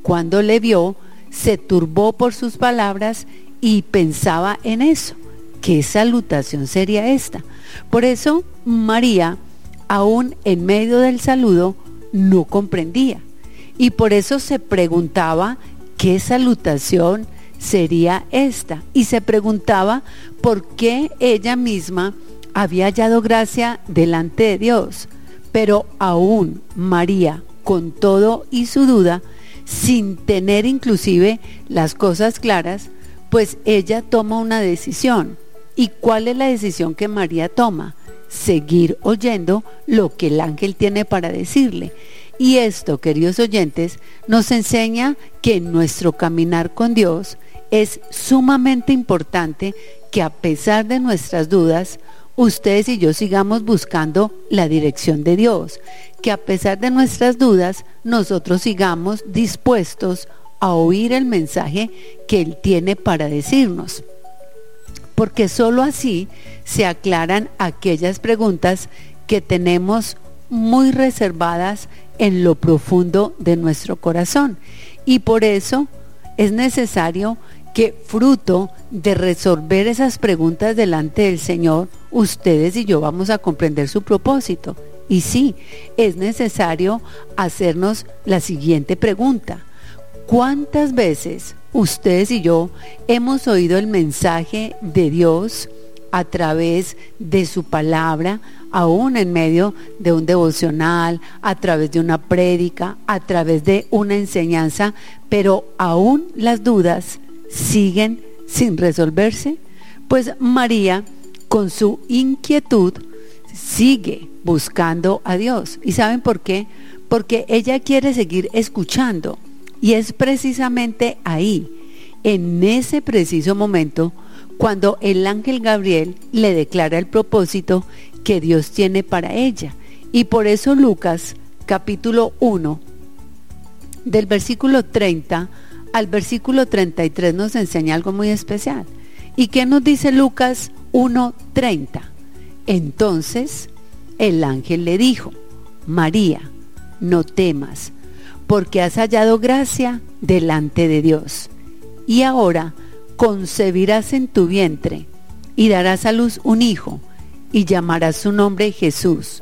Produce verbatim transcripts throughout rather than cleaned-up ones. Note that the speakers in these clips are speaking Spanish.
cuando le vio, se turbó por sus palabras y pensaba en eso. ¿Qué salutación sería esta? Por eso María, aún en medio del saludo, no comprendía. Y por eso se preguntaba qué salutación sería esta. Y se preguntaba por qué ella misma había hallado gracia delante de Dios. Pero aún María, con todo y su duda, sin tener inclusive las cosas claras, pues ella toma una decisión. ¿Y cuál es la decisión que María toma? Seguir oyendo lo que el ángel tiene para decirle. Y esto, queridos oyentes, nos enseña que en nuestro caminar con Dios es sumamente importante que, a pesar de nuestras dudas, ustedes y yo sigamos buscando la dirección de Dios, que a pesar de nuestras dudas, nosotros sigamos dispuestos a oír el mensaje que Él tiene para decirnos. Porque solo así se aclaran aquellas preguntas que tenemos muy reservadas en lo profundo de nuestro corazón. Y por eso es necesario que, fruto de resolver esas preguntas delante del Señor, ustedes y yo vamos a comprender su propósito. Y sí, es necesario hacernos la siguiente pregunta: ¿cuántas veces ustedes y yo hemos oído el mensaje de Dios a través de su palabra, aún en medio de un devocional, a través de una prédica, a través de una enseñanza, pero aún las dudas siguen sin resolverse? Pues María, con su inquietud, sigue buscando a Dios. ¿Y saben por qué? Porque ella quiere seguir escuchando. Y es precisamente ahí, en ese preciso momento, cuando el ángel Gabriel le declara el propósito que Dios tiene para ella. Y por eso Lucas, capítulo uno, del versículo treinta al versículo treinta y tres, nos enseña algo muy especial. ¿Y qué nos dice Lucas uno treinta? Entonces el ángel le dijo: María, no temas, porque has hallado gracia delante de Dios. Y ahora concebirás en tu vientre y darás a luz un hijo, y llamarás su nombre Jesús.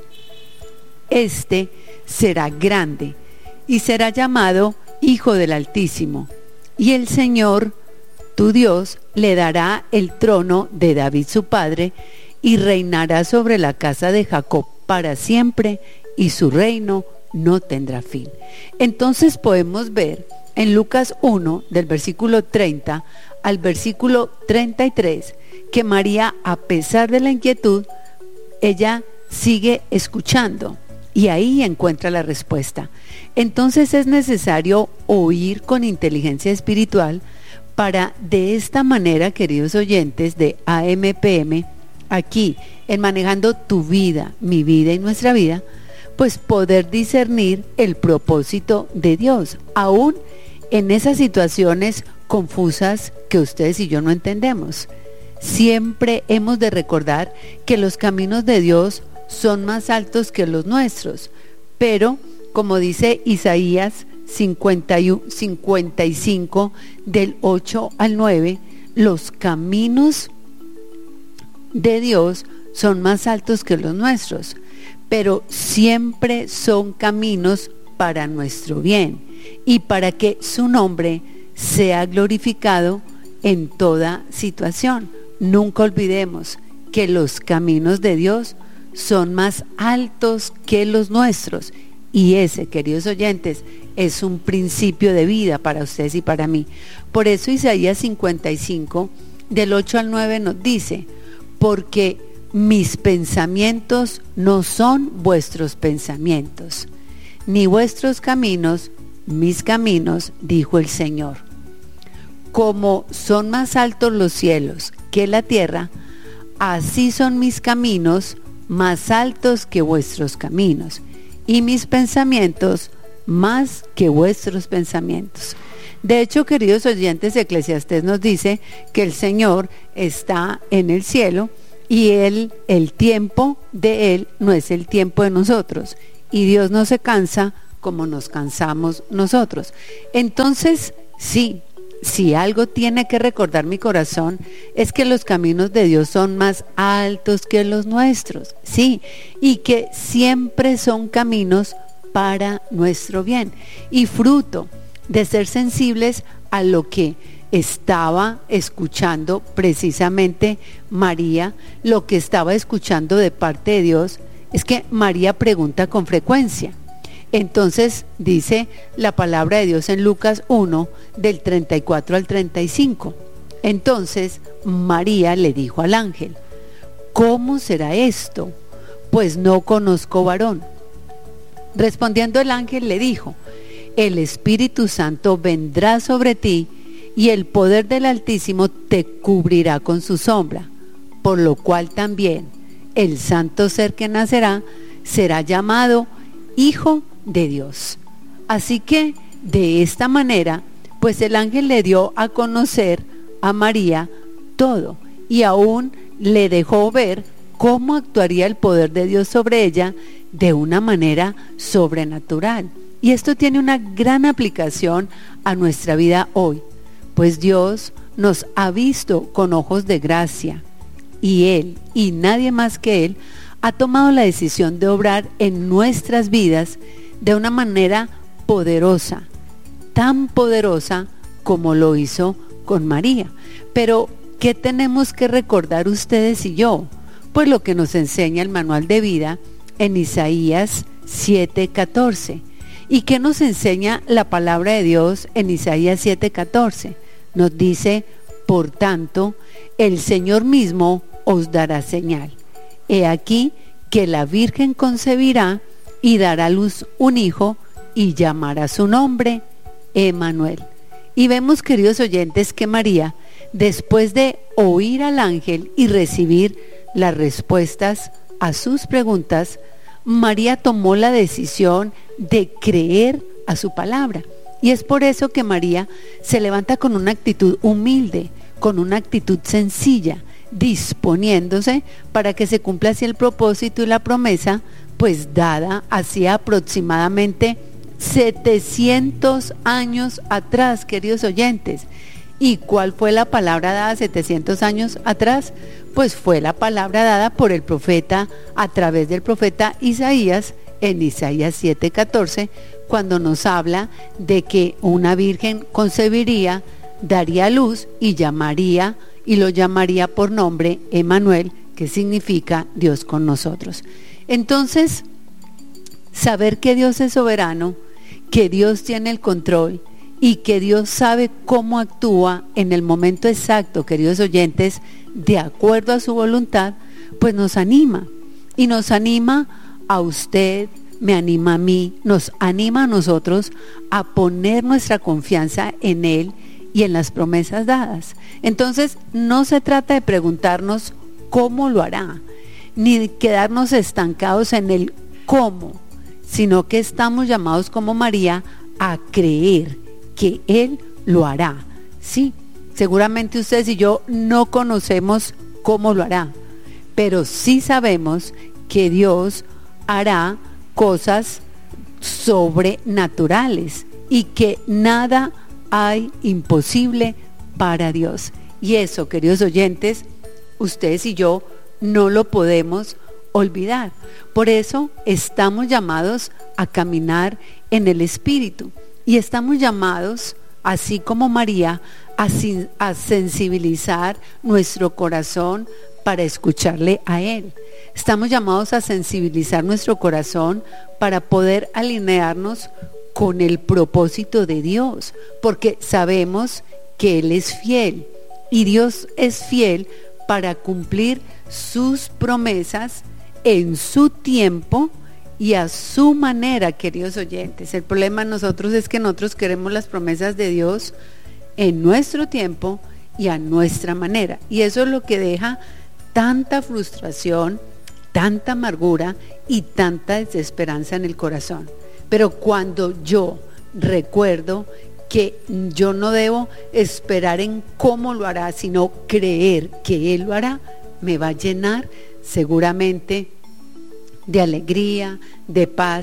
Este será grande y será llamado Hijo del Altísimo, y el Señor, tu Dios, le dará el trono de David su padre, y reinará sobre la casa de Jacob para siempre, y su reino no tendrá fin. Entonces podemos ver en Lucas uno, del versículo treinta al versículo treinta y tres, que María, a pesar de la inquietud, ella sigue escuchando, y ahí encuentra la respuesta. Entonces es necesario oír con inteligencia espiritual para, de esta manera, queridos oyentes de A M P M, aquí en Manejando tu Vida, mi vida y nuestra vida, pues poder discernir el propósito de Dios, aún en esas situaciones confusas que ustedes y yo no entendemos. Siempre hemos de recordar que los caminos de Dios son más altos que los nuestros, pero como dice Isaías cincuenta y cinco, del ocho al nueve, los caminos de Dios son más altos que los nuestros, pero siempre son caminos para nuestro bien y para que su nombre sea glorificado en toda situación. Nunca olvidemos que los caminos de Dios son más altos que los nuestros, y ese, queridos oyentes, es un principio de vida para ustedes y para mí. Por eso Isaías cincuenta y cinco, del ocho al nueve, nos dice: porque mis pensamientos no son vuestros pensamientos, ni vuestros caminos mis caminos, dijo el Señor. Como son más altos los cielos que la tierra, así son mis caminos más altos que vuestros caminos, y mis pensamientos más que vuestros pensamientos. De hecho, queridos oyentes, Eclesiastés nos dice que el Señor está en el cielo, y él, el tiempo de Él no es el tiempo de nosotros, y Dios no se cansa como nos cansamos nosotros. Entonces, sí, si algo tiene que recordar mi corazón es que los caminos de Dios son más altos que los nuestros, sí, y que siempre son caminos para nuestro bien y fruto de ser sensibles a lo que estaba escuchando precisamente María. Lo que estaba escuchando de parte de Dios es que María pregunta con frecuencia. Entonces dice la palabra de Dios en Lucas uno, del treinta y cuatro al treinta y cinco. Entonces María le dijo al ángel: ¿cómo será esto? Pues no conozco varón. Respondiendo el ángel le dijo: el Espíritu Santo vendrá sobre ti y el poder del Altísimo te cubrirá con su sombra, por lo cual también el santo ser que nacerá será llamado Hijo de Dios. Así que de esta manera, pues el ángel le dio a conocer a María todo y aún le dejó ver cómo actuaría el poder de Dios sobre ella de una manera sobrenatural. Y esto tiene una gran aplicación a nuestra vida hoy, pues Dios nos ha visto con ojos de gracia y Él, y nadie más que Él, ha tomado la decisión de obrar en nuestras vidas de una manera poderosa, tan poderosa como lo hizo con María. Pero, ¿qué tenemos que recordar ustedes y yo? Pues lo que nos enseña el manual de vida en Isaías siete catorce. ¿Y qué nos enseña la palabra de Dios en Isaías siete catorce? Nos dice: por tanto, el Señor mismo os dará señal. He aquí que la Virgen concebirá y dará a luz un hijo y llamará su nombre Emmanuel. Y vemos, queridos oyentes, que María, después de oír al ángel y recibir las respuestas a sus preguntas, María tomó la decisión de creer a su palabra. Y es por eso que María se levanta con una actitud humilde, con una actitud sencilla, disponiéndose para que se cumpla así el propósito y la promesa, pues dada hacía aproximadamente setecientos años atrás, queridos oyentes. ¿Y cuál fue la palabra dada setecientos años atrás? Pues fue la palabra dada por el profeta, a través del profeta Isaías, en Isaías siete catorce, cuando nos habla de que una virgen concebiría, daría luz y llamaría, y lo llamaría por nombre Emmanuel, que significa Dios con nosotros. Entonces, saber que Dios es soberano, que Dios tiene el control y que Dios sabe cómo actúa en el momento exacto, queridos oyentes, de acuerdo a su voluntad, pues nos anima. Y nos anima a usted, me anima a mí, nos anima a nosotros a poner nuestra confianza en Él y en las promesas dadas. Entonces, no se trata de preguntarnos cómo lo hará, ni de quedarnos estancados en el cómo, sino que estamos llamados como María a creer que Él lo hará. Sí, seguramente ustedes y yo no conocemos cómo lo hará, pero sí sabemos que Dios hará cosas sobrenaturales y que nada hay imposible para Dios. Y eso, queridos oyentes, ustedes y yo no lo podemos olvidar. Por eso estamos llamados a caminar en el Espíritu y estamos llamados, así como María, a, a sensibilizar nuestro corazón para escucharle a Él. Estamos llamados a sensibilizar nuestro corazón para poder alinearnos con el propósito de Dios, porque sabemos que Él es fiel y Dios es fiel para cumplir sus promesas en su tiempo y a su manera, queridos oyentes. El problema de nosotros es que nosotros queremos las promesas de Dios en nuestro tiempo y a nuestra manera, y eso es lo que deja tanta frustración, tanta amargura y tanta desesperanza en el corazón. Pero cuando yo recuerdo que yo no debo esperar en cómo lo hará, sino creer que Él lo hará, me va a llenar seguramente de alegría, de paz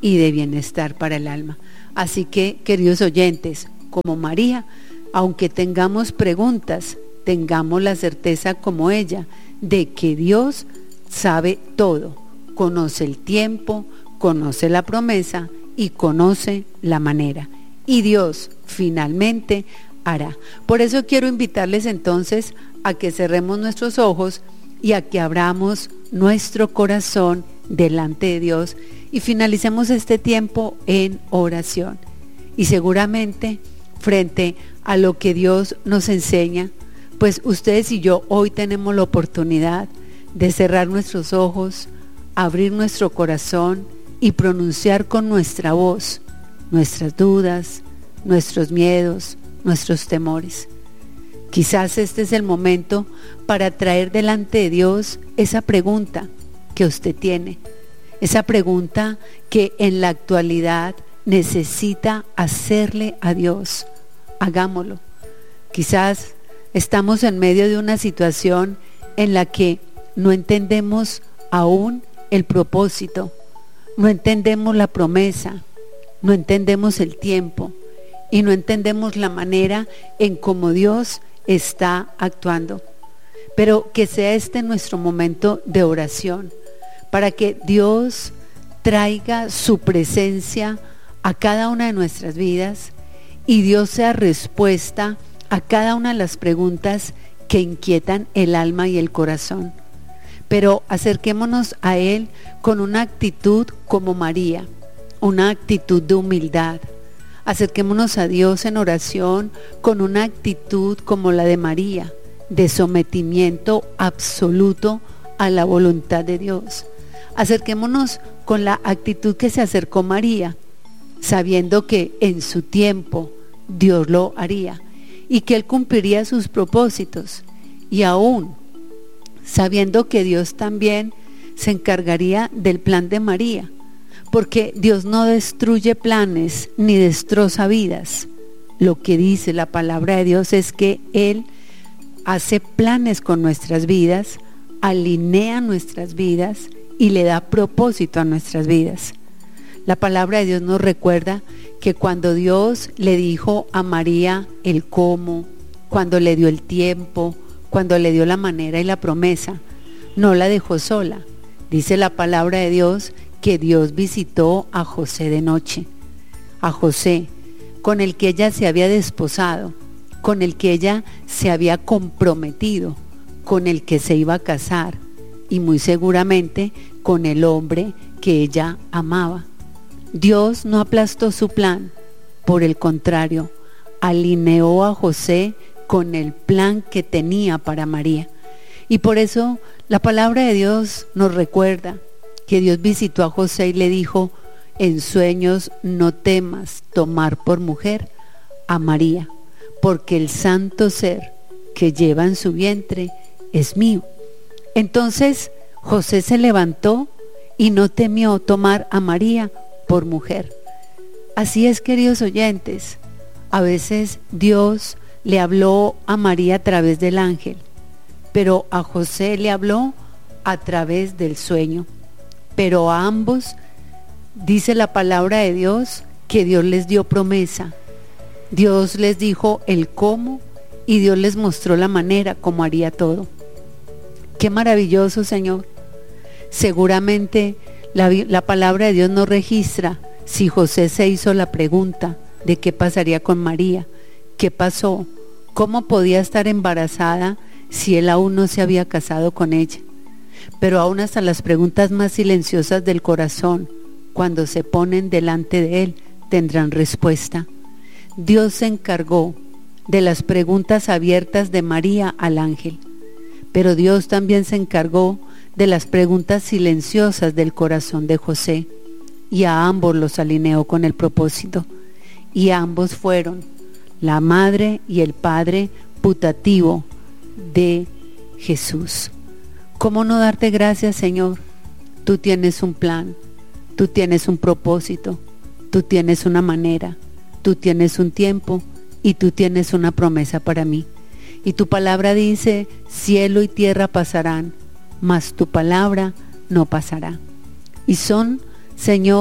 y de bienestar para el alma. Así que, queridos oyentes, como María, aunque tengamos preguntas, tengamos la certeza como ella de que Dios sabe todo, conoce el tiempo, conoce la promesa y conoce la manera. Y Dios finalmente hará. Por eso quiero invitarles entonces a que cerremos nuestros ojos y a que abramos nuestro corazón delante de Dios y finalicemos este tiempo en oración. Y seguramente frente a lo que Dios nos enseña, pues ustedes y yo hoy tenemos la oportunidad de cerrar nuestros ojos, abrir nuestro corazón y pronunciar con nuestra voz nuestras dudas, nuestros miedos, nuestros temores. Quizás este es el momento para traer delante de Dios esa pregunta que usted tiene, esa pregunta que en la actualidad necesita hacerle a Dios. Hagámoslo. Quizás estamos en medio de una situación en la que no entendemos aún el propósito, no entendemos la promesa, no entendemos el tiempo y no entendemos la manera en cómo Dios está actuando. Pero que sea este nuestro momento de oración, para que Dios traiga su presencia a cada una de nuestras vidas y Dios sea respuesta a cada una de las preguntas que inquietan el alma y el corazón. Pero acerquémonos a Él con una actitud como María, una actitud de humildad. Acerquémonos a Dios en oración con una actitud como la de María, de sometimiento absoluto a la voluntad de Dios. Acerquémonos con la actitud que se acercó María, sabiendo que en su tiempo Dios lo haría y que Él cumpliría sus propósitos, y aún sabiendo que Dios también se encargaría del plan de María, porque Dios no destruye planes ni destroza vidas. Lo que dice la palabra de Dios es que Él hace planes con nuestras vidas, alinea nuestras vidas y le da propósito a nuestras vidas. La palabra de Dios nos recuerda que cuando Dios le dijo a María el cómo, cuando le dio el tiempo, cuando le dio la manera y la promesa, no la dejó sola. Dice la palabra de Dios que Dios visitó a José de noche, a José, con el que ella se había desposado, con el que ella se había comprometido, con el que se iba a casar y muy seguramente con el hombre que ella amaba. Dios no aplastó su plan, por el contrario, alineó a José con el plan que tenía para María. Y por eso la palabra de Dios nos recuerda que Dios visitó a José y le dijo: en sueños no temas tomar por mujer a María, porque el santo ser que lleva en su vientre es mío. Entonces José se levantó y no temió tomar a María por mujer. Así es, queridos oyentes, a veces Dios le habló a María a través del ángel, pero a José le habló a través del sueño. Pero a ambos dice la palabra de Dios que Dios les dio promesa. Dios les dijo el cómo y Dios les mostró la manera como haría todo. Qué maravilloso, Señor. Seguramente la, la palabra de Dios no registra si José se hizo la pregunta de qué pasaría con María, qué pasó, cómo podía estar embarazada si él aún no se había casado con ella. Pero aún hasta las preguntas más silenciosas del corazón, cuando se ponen delante de él, tendrán respuesta. Dios se encargó de las preguntas abiertas de María al ángel, pero Dios también se encargó de las preguntas silenciosas del corazón de José, y a ambos los alineó con el propósito, y ambos fueron la madre y el padre putativo de Jesús. ¿Cómo no darte gracias, Señor? Tú tienes un plan, tú tienes un propósito, tú tienes una manera, tú tienes un tiempo y tú tienes una promesa para mí. Y tu palabra dice: cielo y tierra pasarán, mas tu palabra no pasará. Y son, Señor,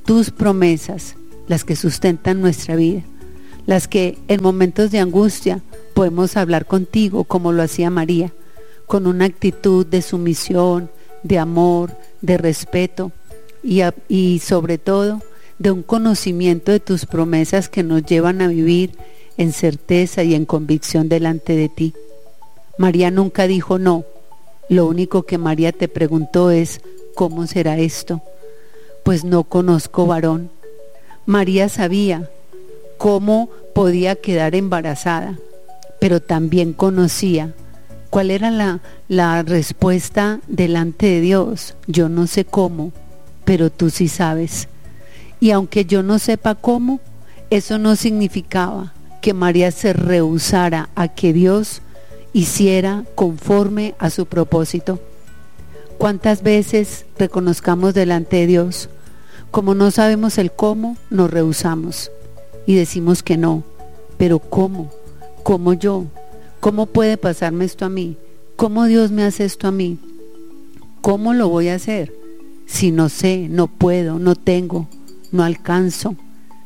tus promesas las que sustentan nuestra vida, las que en momentos de angustia podemos hablar contigo como lo hacía María, con una actitud de sumisión, de amor, de respeto y, a, y sobre todo de un conocimiento de tus promesas que nos llevan a vivir en certeza y en convicción delante de ti. María nunca dijo no. Lo único que María te preguntó es: ¿cómo será esto? Pues no conozco varón. María sabía cómo podía quedar embarazada, pero también conocía cuál era la, la respuesta delante de Dios. Yo no sé cómo, pero tú sí sabes. Y aunque yo no sepa cómo, eso no significaba que María se rehusara a que Dios hiciera conforme a su propósito. ¿Cuántas veces reconozcamos delante de Dios? Como no sabemos el cómo, nos rehusamos y decimos que no. Pero ¿cómo? ¿Cómo yo? ¿Cómo puede pasarme esto a mí? ¿Cómo Dios me hace esto a mí? ¿Cómo lo voy a hacer? Si no sé, no puedo, no tengo, no alcanzo.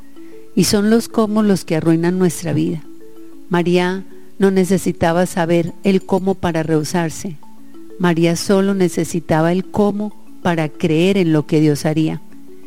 Y son los cómo los que arruinan nuestra vida. María no necesitaba saber el cómo para rehusarse. María solo necesitaba el cómo para creer en lo que Dios haría.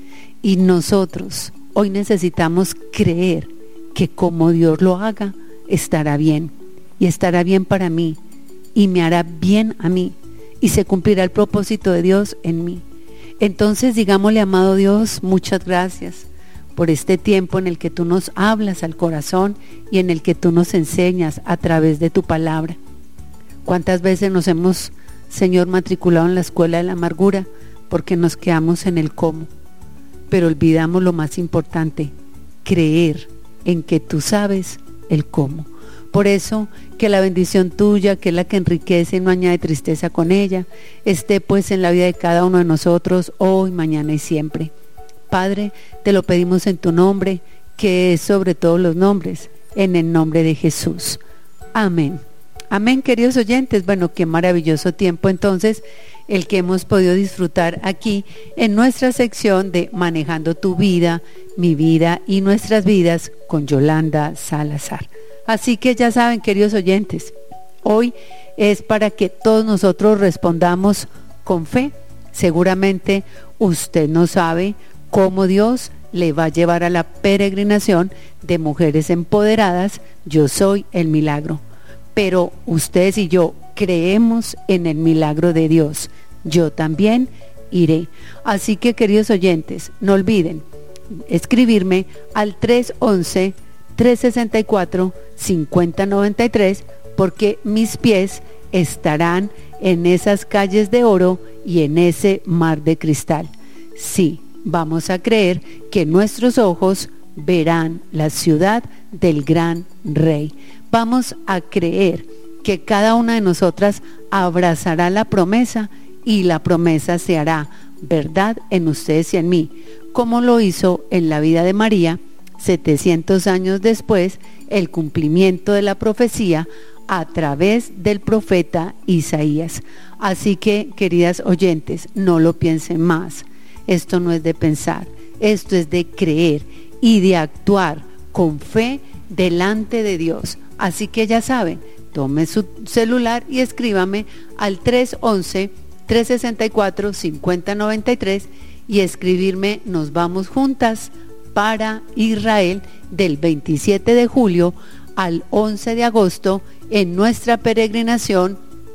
Y nosotros hoy necesitamos creer que como Dios lo haga, estará bien. Y estará bien para mí. Y me hará bien a mí. Y se cumplirá el propósito de Dios en mí. Entonces digámosle, amado Dios, muchas gracias por este tiempo en el que tú nos hablas al corazón y en el que tú nos enseñas a través de tu palabra. ¿Cuántas veces nos hemos, Señor, matriculado en la escuela de la amargura porque nos quedamos en el cómo? Pero olvidamos lo más importante, creer en que tú sabes el cómo. Por eso, que la bendición tuya, que es la que enriquece y no añade tristeza con ella, esté pues en la vida de cada uno de nosotros, hoy, mañana y siempre. Padre, te lo pedimos en tu nombre, que es sobre todos los nombres, en el nombre de Jesús. Amén. Amén, queridos oyentes. Bueno, qué maravilloso tiempo entonces el que hemos podido disfrutar aquí en nuestra sección de Manejando tu vida, mi vida y nuestras vidas con Yolanda Salazar. Así que ya saben, queridos oyentes, hoy es para que todos nosotros respondamos con fe. Seguramente usted no sabe cómo Dios le va a llevar a la peregrinación de mujeres empoderadas. Yo soy el milagro. Pero ustedes y yo creemos en el milagro de Dios. Yo también iré. Así que, queridos oyentes, no olviden escribirme al tres once, tres sesenta y cuatro, cincuenta noventa y tres, porque mis pies estarán en esas calles de oro y en ese mar de cristal. Sí, vamos a creer que nuestros ojos verán la ciudad del gran Rey. Vamos a creer que cada una de nosotras abrazará la promesa y la promesa se hará verdad en ustedes y en mí, como lo hizo en la vida de María, setecientos años después, el cumplimiento de la profecía a través del profeta Isaías. Así que, queridas oyentes, no lo piensen más. Esto no es de pensar, esto es de creer y de actuar con fe delante de Dios. Así que ya saben, tome su celular y escríbame al tres once, tres sesenta y cuatro, cincuenta noventa y tres y escribirme Nos vamos juntas para Israel del veintisiete de julio al once de agosto en nuestra peregrinación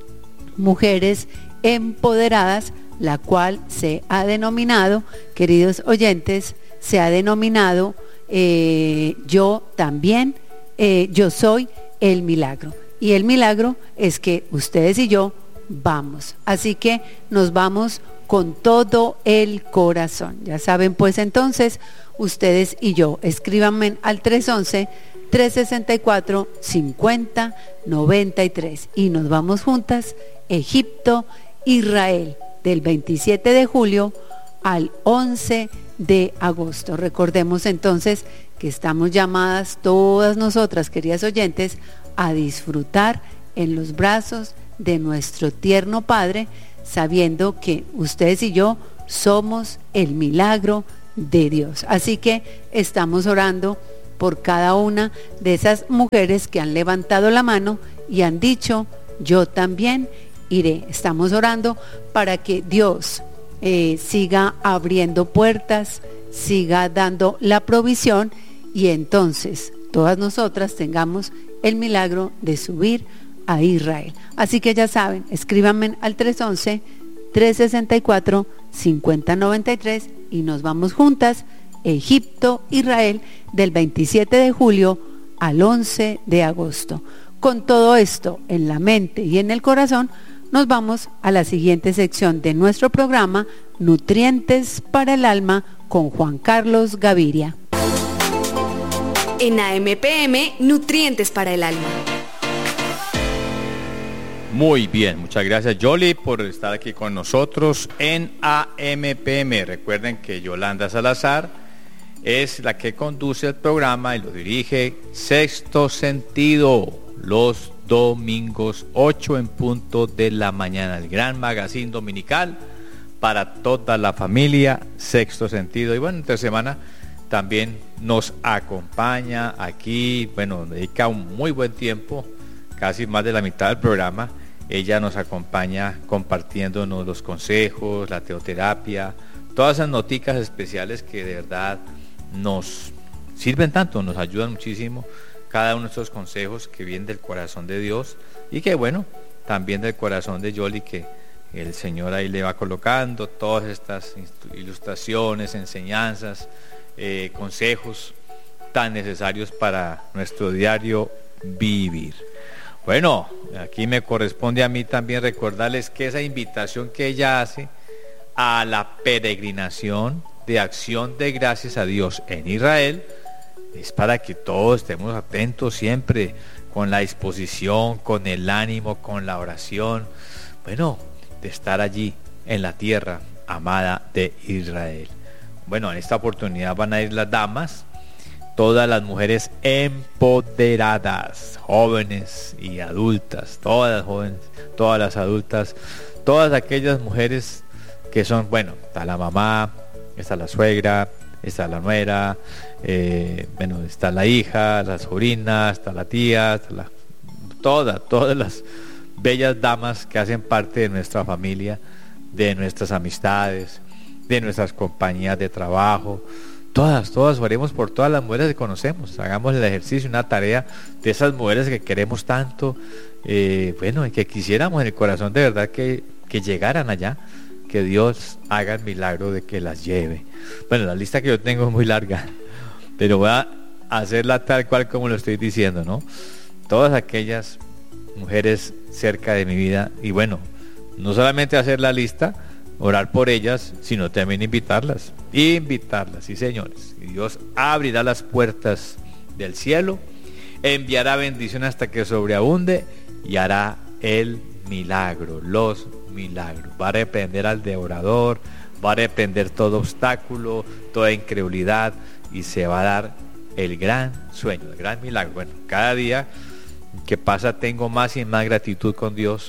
Mujeres Empoderadas, la cual se ha denominado, queridos oyentes, se ha denominado eh, Yo también, eh, yo soy el milagro. Y el milagro es que ustedes y yo vamos. Así que nos vamos con todo el corazón. Ya saben, pues entonces, ustedes y yo, escríbanme al tres once, tres sesenta y cuatro, cincuenta noventa y tres y nos vamos juntas, Egipto, Israel, del veintisiete de julio al once de agosto. Recordemos entonces que estamos llamadas todas nosotras, queridas oyentes, a disfrutar en los brazos de nuestro tierno Padre, sabiendo que ustedes y yo somos el milagro de Dios. Así que estamos orando por cada una de esas mujeres que han levantado la mano y han dicho, yo también iré. Estamos orando para que Dios eh, siga abriendo puertas, siga dando la provisión y entonces todas nosotras tengamos el milagro de subir a Israel. Así que ya saben, escríbanme al tres once, tres sesenta y cuatro, cincuenta noventa y tres y nos vamos juntas, Egipto, Israel, del veintisiete de julio al once de agosto. Con todo esto en la mente y en el corazón, nos vamos a la siguiente sección de nuestro programa, Nutrientes para el Alma, con Juan Carlos Gaviria. En A M P M, Nutrientes para el Alma. Muy bien, muchas gracias Yoli por estar aquí con nosotros en A M P M. Recuerden que Yolanda Salazar es la que conduce el programa y lo dirige Sexto Sentido los domingos ocho en punto de la mañana, el gran magazine dominical para toda la familia Sexto Sentido. Y bueno, entre semana también nos acompaña aquí, bueno, dedica un muy buen tiempo, casi más de la mitad del programa. Ella nos acompaña compartiéndonos los consejos, la teoterapia, todas esas noticas especiales que de verdad nos sirven tanto, nos ayudan muchísimo, cada uno de estos consejos que vienen del corazón de Dios y que bueno, también del corazón de Yoli, que el Señor ahí le va colocando todas estas ilustraciones, enseñanzas, eh, consejos tan necesarios para nuestro diario vivir. Bueno, aquí me corresponde a mí también recordarles que esa invitación que ella hace a la peregrinación de acción de gracias a Dios en Israel es para que todos estemos atentos siempre, con la disposición, con el ánimo, con la oración, bueno, de estar allí en la tierra amada de Israel. Bueno, en esta oportunidad van a ir las damas, todas las mujeres empoderadas, jóvenes y adultas, todas las jóvenes, todas las adultas, todas aquellas mujeres que son, bueno, está la mamá, está la suegra, está la nuera, eh, bueno, está la hija, la sobrina, está la tía, está la, todas, todas las bellas damas que hacen parte de nuestra familia, de nuestras amistades, de nuestras compañías de trabajo. Todas, todas oremos por todas las mujeres que conocemos, hagamos el ejercicio, una tarea de esas mujeres que queremos tanto, eh, bueno, y que quisiéramos en el corazón de verdad que, que llegaran allá, que Dios haga el milagro de que las lleve. Bueno, la lista que yo tengo es muy larga, pero voy a hacerla tal cual como lo estoy diciendo, ¿no? Todas aquellas mujeres cerca de mi vida, y bueno, no solamente hacer la lista, orar por ellas, sino también invitarlas, invitarlas, sí señores, y Dios abrirá las puertas del cielo, enviará bendición hasta que sobreabunde y hará el milagro, los milagros, va a reprender al devorador, va a reprender todo obstáculo, toda incredulidad y se va a dar el gran sueño, el gran milagro. Bueno, cada día que pasa tengo más y más gratitud con Dios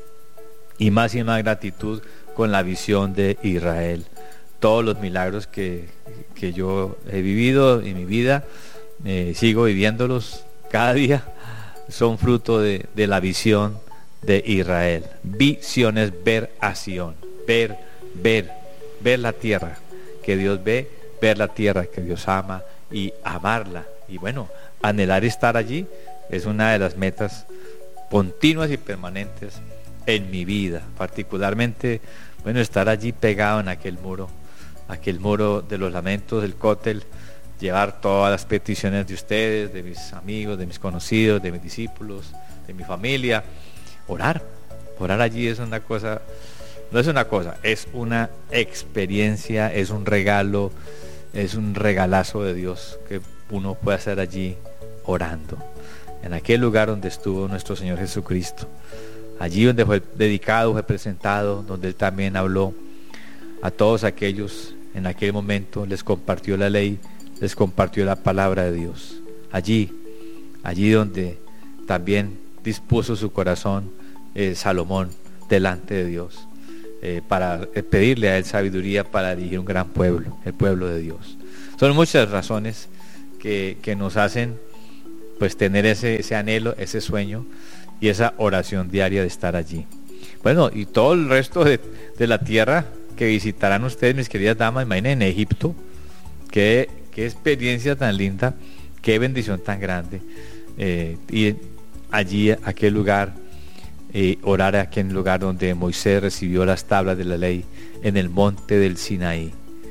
y más y más gratitud con la visión de Israel. Todos los milagros que, que yo he vivido en mi vida, eh, sigo viviéndolos cada día, son fruto de, de la visión de Israel. Visión es ver a Sion, ver, ver, ver la tierra que Dios ve, ver la tierra que Dios ama y amarla. Y bueno, anhelar estar allí es una de las metas continuas y permanentes en mi vida, particularmente, bueno, estar allí pegado en aquel muro, aquel muro de los lamentos del cótel, llevar todas las peticiones de ustedes, de mis amigos, de mis conocidos, de mis discípulos, de mi familia, orar, orar allí es una cosa, no es una cosa, es una experiencia, es un regalo, es un regalazo de Dios que uno puede hacer allí orando, en aquel lugar donde estuvo nuestro Señor Jesucristo. Allí donde fue dedicado, fue presentado, donde Él también habló a todos aquellos, en aquel momento les compartió la ley, les compartió la palabra de Dios. Allí, allí donde también dispuso su corazón eh, Salomón delante de Dios. eh, para pedirle a Él sabiduría para dirigir un gran pueblo, el pueblo de Dios. Son muchas razones que, que nos hacen pues tener ese, ese anhelo, ese sueño y esa oración diaria de estar allí. Bueno, y todo el resto de, de la tierra que visitarán ustedes, mis queridas damas, imaginen en Egipto, qué, qué experiencia tan linda, qué bendición tan grande, eh, y allí, aquel lugar, eh, orar a aquel lugar donde Moisés recibió las tablas de la ley, en el monte del Sinaí.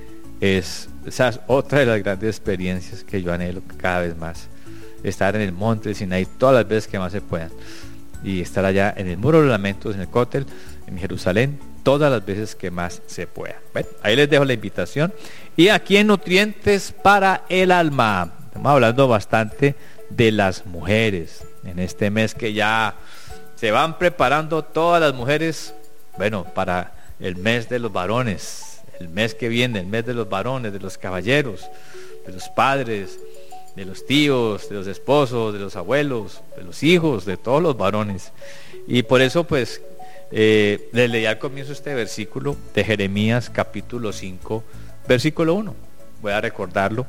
Es, esa es otra de las grandes experiencias que yo anhelo cada vez más, estar en el monte del Sinaí todas las veces que más se puedan, y estar allá en el muro de los lamentos, en el Cótel, en Jerusalén, todas las veces que más se pueda. Bueno, ahí les dejo la invitación. Y aquí en Nutrientes para el Alma, estamos hablando bastante de las mujeres, en este mes que ya se van preparando todas las mujeres, bueno, para el mes de los varones, el mes que viene, el mes de los varones, de los caballeros, de los padres, de los tíos, de los esposos, de los abuelos, de los hijos, de todos los varones. Y por eso pues eh, les leí al comienzo este versículo de Jeremías capítulo cinco, versículo uno. Voy a recordarlo.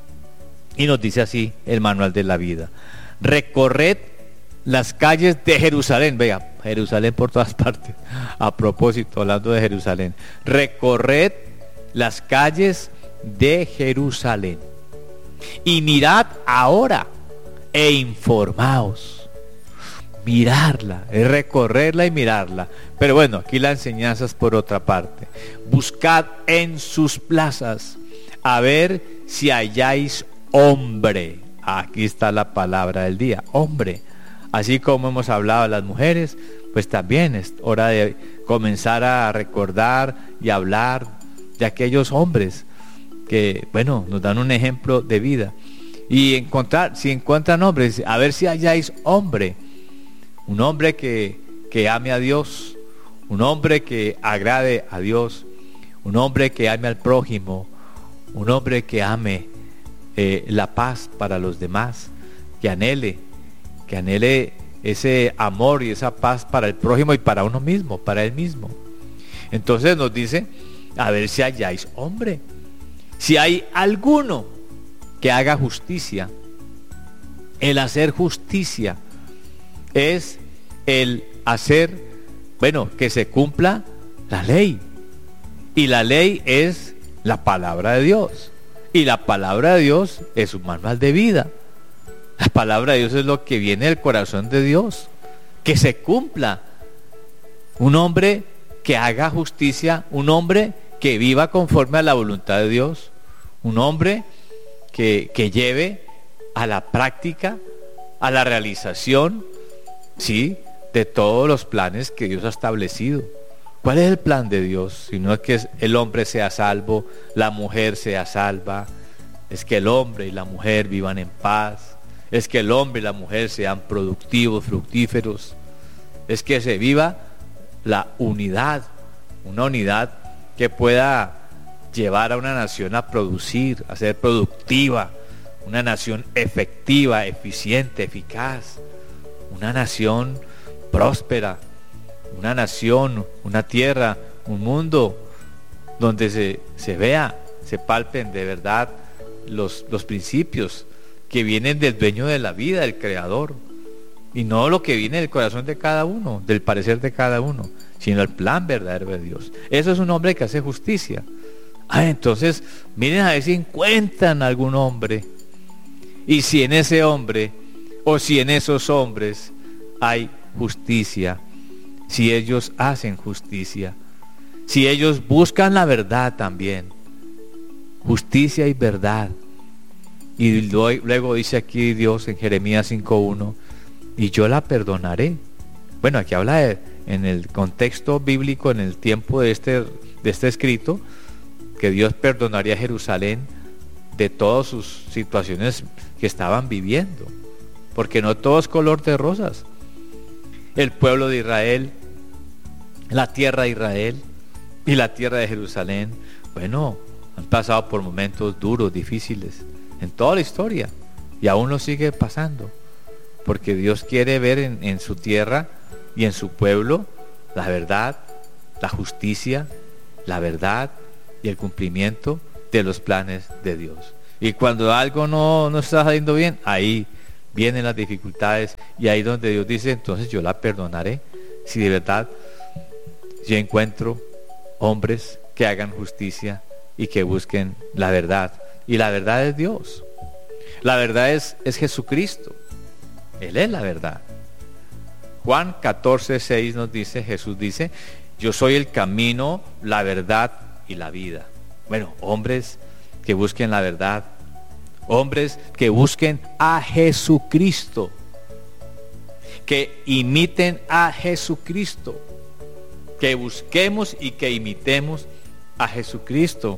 Y nos dice así el manual de la vida: recorred las calles de Jerusalén. Vea, Jerusalén por todas partes. A propósito, hablando de Jerusalén, recorred las calles de Jerusalén y mirad ahora e informaos. Mirarla, es recorrerla y mirarla. Pero bueno, aquí la enseñanza es por otra parte. Buscad en sus plazas a ver si halláis hombre. Aquí está la palabra del día, hombre. Así como hemos hablado de las mujeres, pues también es hora de comenzar a recordar y hablar de aquellos hombres que, bueno, nos dan un ejemplo de vida. Y encontrar, si encuentran hombres, a ver si halláis hombre. Un hombre que, que ame a Dios, un hombre que agrade a Dios, un hombre que ame al prójimo, un hombre que ame eh, la paz para los demás, que anhele, que anhele ese amor y esa paz para el prójimo y para uno mismo, para él mismo. Entonces nos dice, a ver si halláis hombre, si hay alguno que haga justicia. El hacer justicia es el hacer, bueno, que se cumpla la ley. Y la ley es la palabra de Dios. Y la palabra de Dios es un manual de vida. La palabra de Dios es lo que viene del corazón de Dios. Que se cumpla. Un hombre que haga justicia, un hombre que viva conforme a la voluntad de Dios, un hombre que, que lleve a la práctica, a la realización, ¿sí?, de todos los planes que Dios ha establecido. ¿Cuál es el plan de Dios? Si no es que el hombre sea salvo, la mujer sea salva, es que el hombre y la mujer vivan en paz, es que el hombre y la mujer sean productivos, fructíferos, es que se viva la unidad, una unidad que pueda llevar a una nación a producir, a ser productiva, una nación efectiva, eficiente, eficaz, una nación próspera, una nación, una tierra, un mundo donde se, se vea, se palpen de verdad los, los principios que vienen del dueño de la vida, del creador, y no lo que viene del corazón de cada uno, del parecer de cada uno, sino el plan verdadero de Dios. Eso es un hombre que hace justicia. Ah, entonces miren a ver si encuentran algún hombre, y si en ese hombre o si en esos hombres hay justicia, si ellos hacen justicia, si ellos buscan la verdad también, justicia y verdad. Y luego dice aquí Dios en Jeremías cinco uno, y yo la perdonaré. Bueno, aquí habla de, en el contexto bíblico, en el tiempo de este, de este escrito, que Dios perdonaría a Jerusalén de todas sus situaciones que estaban viviendo, porque no todo es color de rosas. El pueblo de Israel, la tierra de Israel y la tierra de Jerusalén, bueno, han pasado por momentos duros, difíciles, en toda la historia, y aún lo sigue pasando, porque Dios quiere ver en, en su tierra y en su pueblo la verdad, la justicia, la verdad y el cumplimiento de los planes de Dios. Y cuando algo no, no está saliendo bien, ahí vienen las dificultades y ahí donde Dios dice, entonces yo la perdonaré. Si de verdad yo encuentro hombres que hagan justicia y que busquen la verdad. Y la verdad es Dios. La verdad es, es Jesucristo. Él es la verdad. Juan catorce, seis nos dice, Jesús dice, yo soy el camino, la verdad y la vida. Bueno, hombres que busquen la verdad, hombres que busquen a Jesucristo, que imiten a Jesucristo, que busquemos y que imitemos a Jesucristo,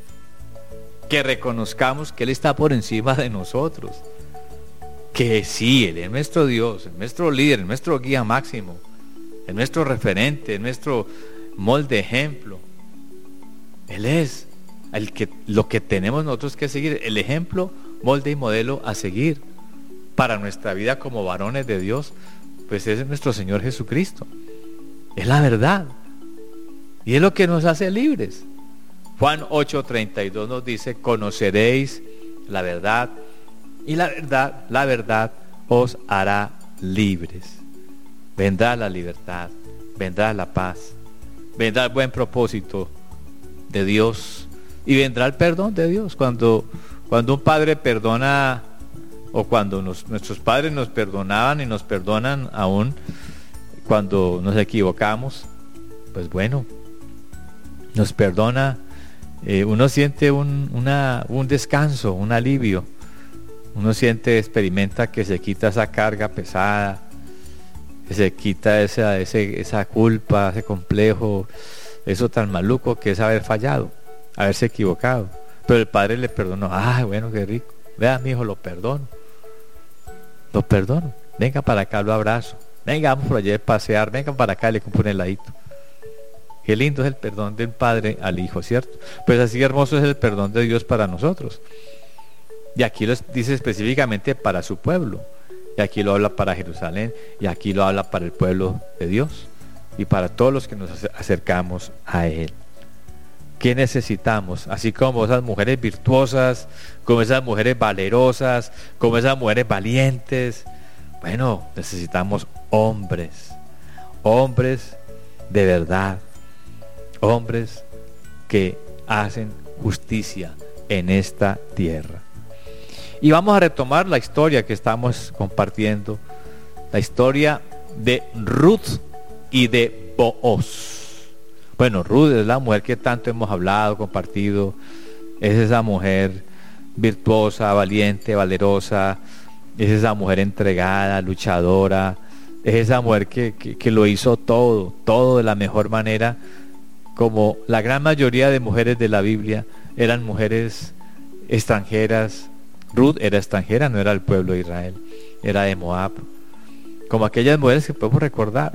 que reconozcamos que Él está por encima de nosotros, que sí, Él es nuestro Dios, es nuestro líder, es nuestro guía máximo, es nuestro referente, es nuestro molde, ejemplo. Él es el que, lo que tenemos nosotros que seguir, el ejemplo, molde y modelo a seguir para nuestra vida como varones de Dios, pues es nuestro Señor Jesucristo. Es la verdad y es lo que nos hace libres. Juan ocho, treinta y dos nos dice, conoceréis la verdad y la verdad, la verdad os hará libres. Vendrá la libertad, vendrá la paz, vendrá el buen propósito de Dios y vendrá el perdón de Dios. Cuando, cuando un padre perdona, o cuando nos, nuestros padres nos perdonaban y nos perdonan aún cuando nos equivocamos, pues bueno, nos perdona, eh, uno siente un, una, un descanso, un alivio, uno siente, experimenta que se quita esa carga pesada, que se quita esa, ese, esa culpa, ese complejo, eso tan maluco que es haber fallado, haberse equivocado. Pero el padre le perdonó. Ah, bueno, qué rico. Vea, mi hijo, lo perdono. Lo perdono. Venga para acá, lo abrazo. Venga, vamos por allá a pasear. Venga para acá, le compro un heladito. Qué lindo es el perdón del padre al hijo, ¿cierto? Pues así hermoso es el perdón de Dios para nosotros. Y aquí lo dice específicamente para su pueblo. Y aquí lo habla para Jerusalén. Y aquí lo habla para el pueblo de Dios. Y para todos los que nos acercamos a Él. ¿Qué necesitamos? Así como esas mujeres virtuosas, como esas mujeres valerosas, como esas mujeres valientes. Bueno, necesitamos hombres. Hombres de verdad. Hombres que hacen justicia en esta tierra. Y vamos a retomar la historia que estamos compartiendo. La historia de Ruth y de Booz. Bueno, Ruth es la mujer que tanto hemos hablado, compartido. Es esa mujer virtuosa, valiente, valerosa. Es esa mujer entregada, luchadora. Es esa mujer que, que, que lo hizo todo, todo de la mejor manera. Como la gran mayoría de mujeres de la Biblia eran mujeres extranjeras. Ruth era extranjera, no era del pueblo de Israel, era de Moab. Como aquellas mujeres que podemos recordar.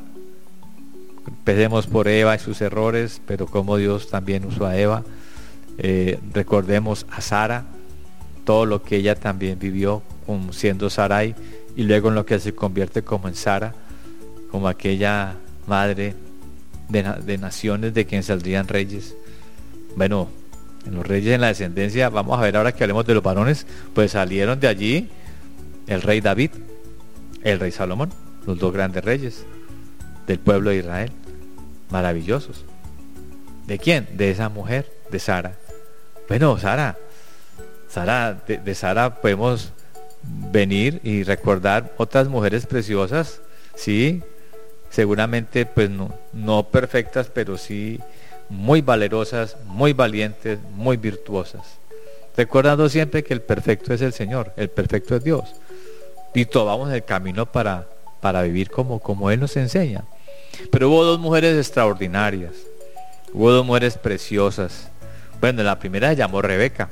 Empecemos por Eva y sus errores, pero como Dios también usó a Eva. Eh, recordemos a Sara, todo lo que ella también vivió como siendo Sarai, y luego en lo que se convierte como en Sara, como aquella madre de, de naciones de quien saldrían reyes. Bueno, en los reyes en la descendencia, vamos a ver ahora que hablemos de los varones, pues salieron de allí el rey David, el rey Salomón, los dos grandes reyes del pueblo de Israel, maravillosos. ¿De quién? De esa mujer, de Sara. Bueno, Sara, Sara, de, de Sara podemos venir y recordar otras mujeres preciosas, sí, seguramente pues no, no perfectas, pero sí muy valerosas, muy valientes, muy virtuosas, recordando siempre que el perfecto es el Señor, el perfecto es Dios, y tomamos el camino para, para vivir como, como Él nos enseña. Pero hubo dos mujeres extraordinarias, hubo dos mujeres preciosas. Bueno, la primera se llamó Rebeca.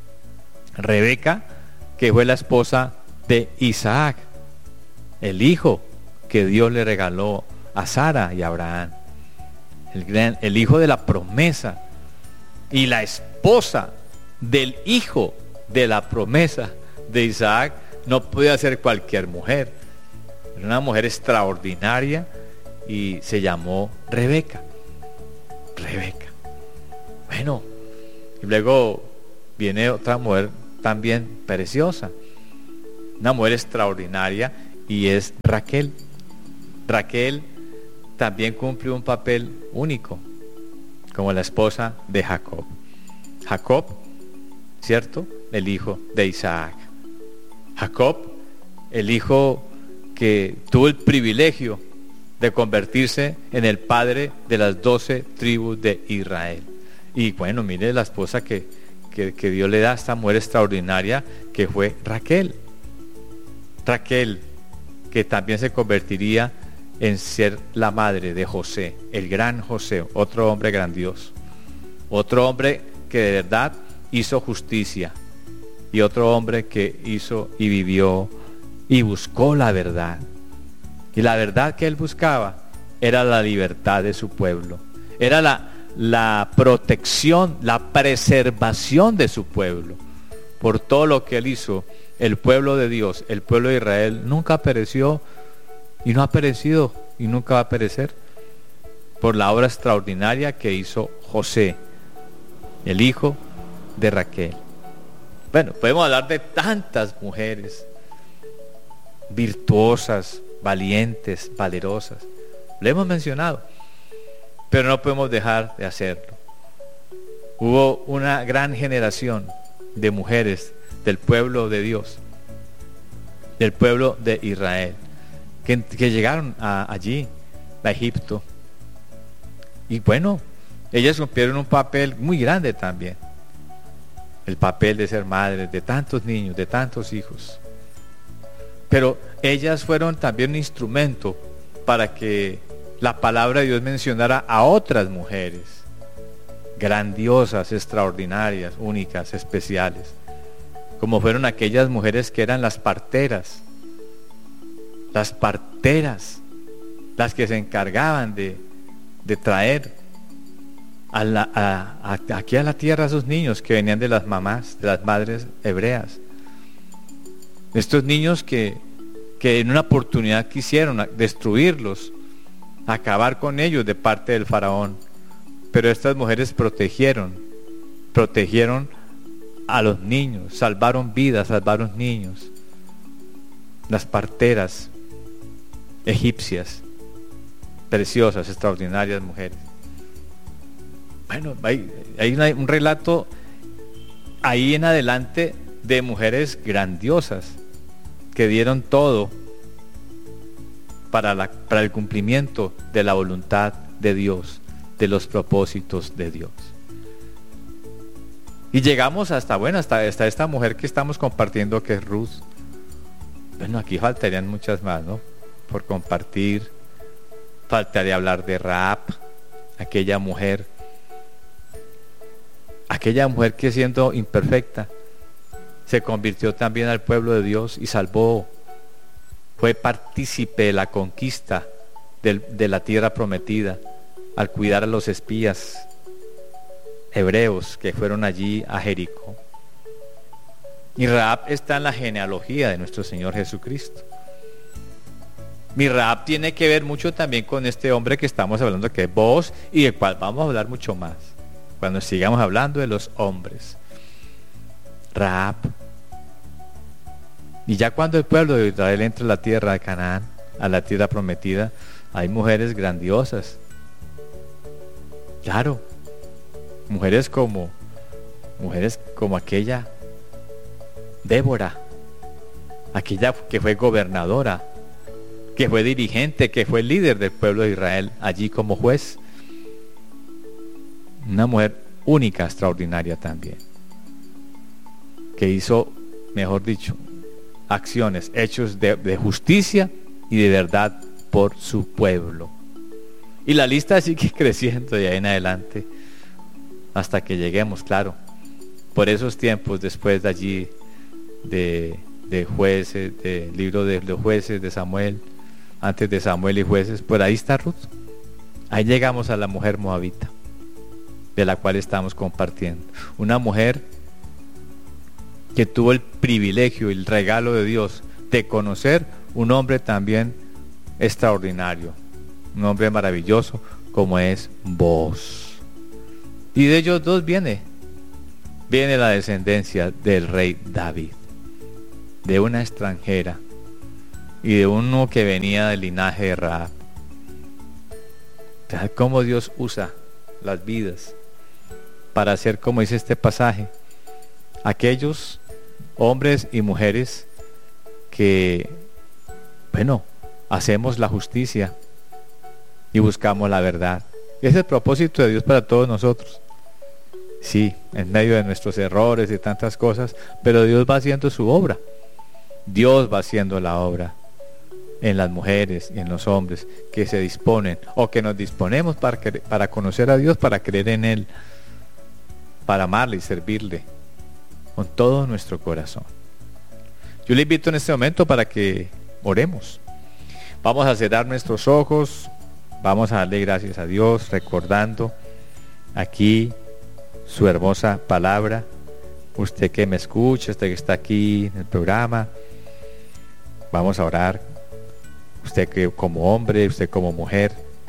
Rebeca, que fue la esposa de Isaac, el hijo que Dios le regaló a Sara y a Abraham, el, gran, el hijo de la promesa, y la esposa del hijo de la promesa de Isaac. No podía ser cualquier mujer, era una mujer extraordinaria y se llamó Rebeca. Rebeca. Bueno, y luego viene otra mujer también preciosa, una mujer extraordinaria, y es Raquel. Raquel también cumple un papel único, como la esposa de Jacob. Jacob, ¿cierto? El hijo de Isaac. Jacob, el hijo que tuvo el privilegio de convertirse en el padre de las doce tribus de Israel. Y bueno, mire la esposa que, que, que Dios le da a esta mujer extraordinaria, que fue Raquel. Raquel, que también se convertiría en ser la madre de José, el gran José, otro hombre grandioso, otro hombre que de verdad hizo justicia, y otro hombre que hizo y vivió y buscó la verdad. Y la verdad que él buscaba era la libertad de su pueblo, era la, la protección, la preservación de su pueblo. Por todo lo que él hizo, el pueblo de Dios, el pueblo de Israel, nunca pereció y no ha perecido y nunca va a perecer, por la obra extraordinaria que hizo José, el hijo de Raquel. Bueno, podemos hablar de tantas mujeres virtuosas, valientes, valerosas. Lo hemos mencionado, pero no podemos dejar de hacerlo. Hubo una gran generación de mujeres del pueblo de Dios, del pueblo de Israel, que, que llegaron a, allí, a Egipto. Y bueno, ellas cumplieron un papel muy grande también. El papel de ser madres de tantos niños, de tantos hijos. Pero ellas fueron también un instrumento para que la palabra de Dios mencionara a otras mujeres grandiosas, extraordinarias, únicas, especiales, como fueron aquellas mujeres que eran las parteras, las parteras, las que se encargaban de, de traer a la, a, a, aquí a la tierra a esos niños que venían de las mamás, de las madres hebreas. Estos niños que, que en una oportunidad quisieron destruirlos, acabar con ellos de parte del faraón, pero estas mujeres protegieron, protegieron a los niños, salvaron vidas, salvaron niños. Las parteras egipcias, preciosas, extraordinarias mujeres. Bueno, hay, hay una, un relato ahí en adelante de mujeres grandiosas que dieron todo para, la, para el cumplimiento de la voluntad de Dios, de los propósitos de Dios. Y llegamos hasta, bueno, hasta, hasta esta mujer que estamos compartiendo, que es Ruth. Bueno, aquí faltarían muchas más, ¿no? Por compartir. Faltaría hablar de Rahab, aquella mujer, aquella mujer que siendo imperfecta, se convirtió también al pueblo de Dios y salvó, fue partícipe de la conquista de, de la tierra prometida, al cuidar a los espías hebreos que fueron allí a Jericó. Y Rahab está en la genealogía de nuestro Señor Jesucristo. Mi Rahab tiene que ver mucho también con este hombre que estamos hablando, que es Booz, y del cual vamos a hablar mucho más cuando sigamos hablando de los hombres. Rahab. Y ya cuando el pueblo de Israel entra a la tierra de Canaán, a la tierra prometida, hay mujeres grandiosas. Claro, mujeres como mujeres como aquella Débora, aquella que fue gobernadora, que fue dirigente, que fue líder del pueblo de Israel allí como juez. Una mujer única, extraordinaria también, que hizo, mejor dicho, acciones, hechos de, de justicia y de verdad por su pueblo. Y la lista sigue creciendo de ahí en adelante hasta que lleguemos, claro, por esos tiempos después de allí de, de jueces, del libro de los jueces de Samuel, antes de Samuel y jueces, por ahí está Ruth. Ahí llegamos a la mujer moabita, de la cual estamos compartiendo. Una mujer que tuvo el privilegio y el regalo de Dios de conocer un hombre también extraordinario, un hombre maravilloso como es Booz. Y de ellos dos viene, viene la descendencia del rey David, de una extranjera y de uno que venía del linaje de Rahab. ¿Sabes cómo Dios usa las vidas para hacer, como dice este pasaje, aquellos hombres y mujeres que, bueno, hacemos la justicia y buscamos la verdad? Ese es el propósito de Dios para todos nosotros. Sí, en medio de nuestros errores y tantas cosas, pero Dios va haciendo su obra. Dios va haciendo la obra en las mujeres y en los hombres que se disponen o que nos disponemos para, para conocer a Dios, para creer en Él, para amarle y servirle con todo nuestro corazón. Yo le invito en este momento para que oremos. Vamos a cerrar nuestros ojos, vamos a darle gracias a Dios, recordando aquí su hermosa palabra. Usted que me escucha, usted que está aquí en el programa, vamos a orar. Usted que como hombre, usted como mujer.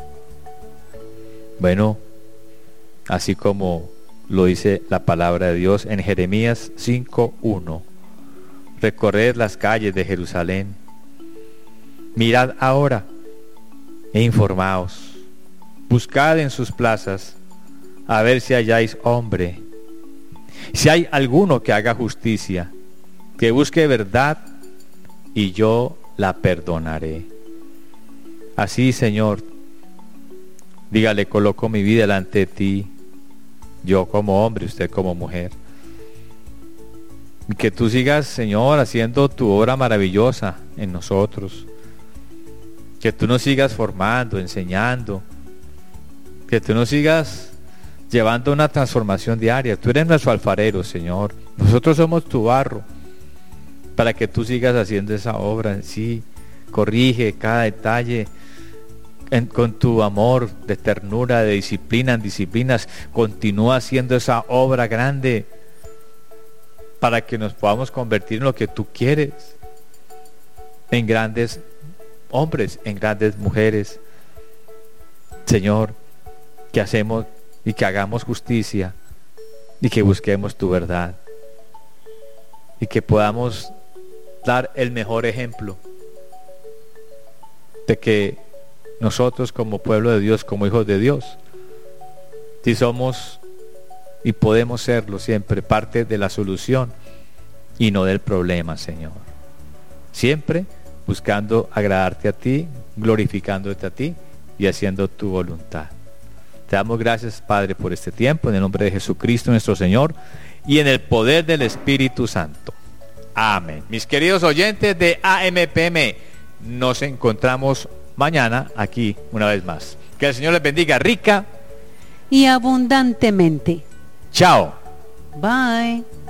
Bueno, así como lo dice la palabra de Dios en Jeremías cinco uno. Recorred las calles de Jerusalén. Mirad ahora e informaos. Buscad en sus plazas a ver si halláis hombre. Si hay alguno que haga justicia, que busque verdad, y yo la perdonaré. Así, Señor, dígale, coloco mi vida delante de ti, yo como hombre, usted como mujer. Y que tú sigas, Señor, haciendo tu obra maravillosa en nosotros. Que tú nos sigas formando, enseñando. Que tú nos sigas llevando una transformación diaria. Tú eres nuestro alfarero, Señor. Nosotros somos tu barro. Para que tú sigas haciendo esa obra. Sí, corrige cada detalle en, con tu amor de ternura, de disciplina en disciplinas. Continúa haciendo esa obra grande para que nos podamos convertir en lo que tú quieres, en grandes hombres, en grandes mujeres, Señor, que hacemos y que hagamos justicia y que busquemos tu verdad y que podamos dar el mejor ejemplo de que nosotros como pueblo de Dios, como hijos de Dios, si somos y podemos serlo siempre parte de la solución y no del problema, Señor. Siempre buscando agradarte a ti, glorificándote a ti y haciendo tu voluntad. Te damos gracias, Padre, por este tiempo, en el nombre de Jesucristo nuestro Señor y en el poder del Espíritu Santo. Amén. Mis queridos oyentes de A M P M, nos encontramos mañana aquí una vez más. Que el Señor les bendiga rica y abundantemente. Chao. Bye.